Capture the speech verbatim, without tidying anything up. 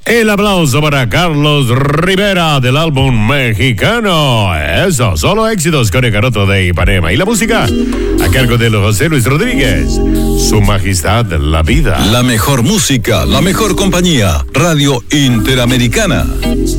El aplauso para Carlos Rivera del álbum Mexicano. Eso, solo éxitos con el Caroto de Ipanema. Y la música a cargo de José Luis Rodríguez. Su Majestad la Vida. La mejor música, la mejor compañía. Radio Interamericana.